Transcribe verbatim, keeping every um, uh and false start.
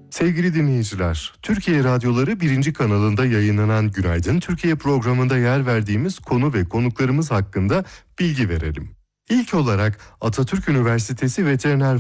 Sevgili dinleyiciler, Türkiye Radyoları birinci kanalında yayınlanan Günaydın Türkiye programında yer verdiğimiz konu ve konuklarımız hakkında bilgi verelim. İlk olarak Atatürk Üniversitesi Veteriner